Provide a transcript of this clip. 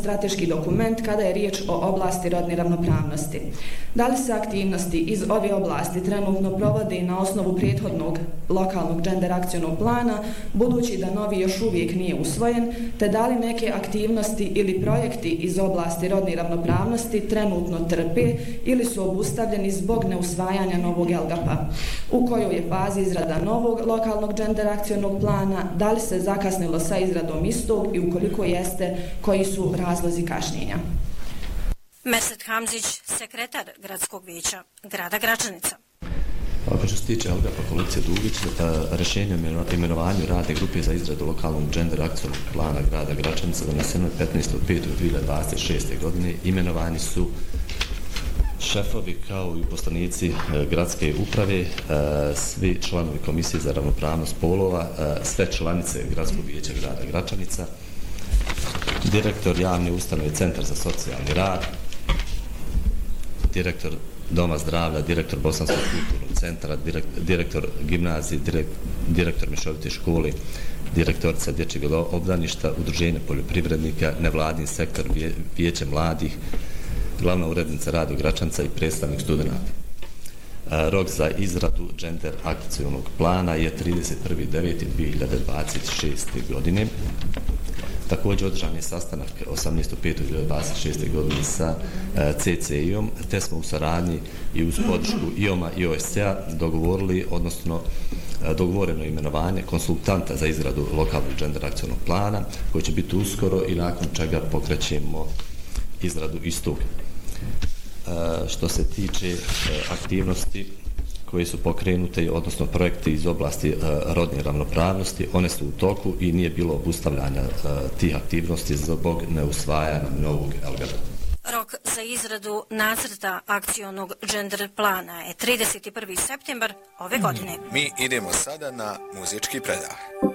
strateški dokument kada je riječ o oblasti rodne ravnopravnosti. Da li se aktivnosti iz ove oblasti trenutno provode na osnovu prethodnog lokalnog gender akcionog plana, budući da novi još uvijek nije usvojen, te da li neke aktivnosti ili projekti iz oblasti rodne ravnopravnosti trenutno trpe ili su obustavljeni zbog neusvajanja novog LGAP-a, u kojoj je fazi izrada novog lokalnog gender akcionog plana, da li se zakasnilo sa izradom istog i ukoliko jeste, koji su razlozi kašnjenja. Mesut Hamzić, sekretar Gradskog vijeća grada Gračanica. Ako što se tiče LGAP-a Kolekcije Dugić, rješenje o imenovanju radne grupe za izradu lokalnog gender akcionog plana grada Gračanica doneseno je 15.5.2026. godine. Imenovani su šefovi kao i uposlenici gradske uprave, svi članovi Komisije za ravnopravnost spolova, sve članice Gradskog vijeća grada Gračanica, direktor javne ustanove Centar za socijalni rad, direktor Doma zdravlja, direktor Bosanskog kulturnog centra, direktor gimnazije, direktor mješovite škole, direktorica dječjeg obdaništa, udruženja poljoprivrednika, nevladin sektor, vijeće mladih, glavna urednica rada Gračanca i predstavnik studenata. Rok za izradu gender akcionog plana je 31.9.2026. godine. Također održan je sastanak 18.5.2026. godine sa CCI-om, te smo u saradnji i uz podršku IOM-a i OSC-a dogovoreno imenovanje konsultanta za izradu lokalnog gender akcionog plana, koji će biti uskoro i nakon čega pokrećemo izradu istog. Što se tiče aktivnosti koje su pokrenute, odnosno projekte iz oblasti rodne ravnopravnosti, one su u toku i nije bilo obustavljanja tih aktivnosti zbog neusvajanja novog LGAP-a. Rok za izradu nacrta akcionog gender plana je 31. septembar ove godine. Mi idemo sada na muzički predah.